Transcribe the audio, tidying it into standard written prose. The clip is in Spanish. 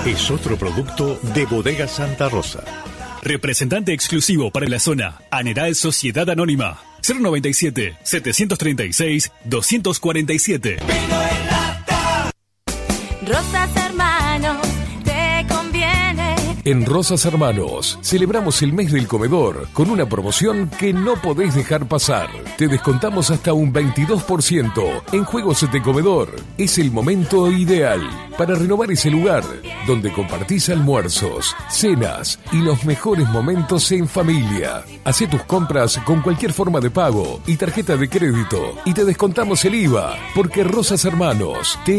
es otro producto de Bodega Santa Rosa. Representante exclusivo para la zona. Aneral Sociedad Anónima. 097-736-247. Rosas Hermanos, te conviene. En Rosas Hermanos celebramos el mes del comedor con una promoción que no podés dejar pasar. Te descontamos hasta un 22% en juegos de comedor. Es el momento ideal para renovar ese lugar donde compartís almuerzos, cenas y los mejores momentos en familia. Hacé tus compras con cualquier forma de pago y tarjeta de crédito y te descontamos el IVA, porque Rosas Hermanos te